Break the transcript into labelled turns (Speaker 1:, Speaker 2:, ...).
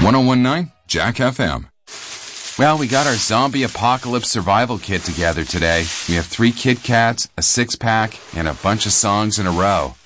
Speaker 1: 1019 Jack FM. Well, we got our zombie apocalypse survival kit together today. We have 3 Kit Kats, a 6-pack, and a bunch of songs in a row.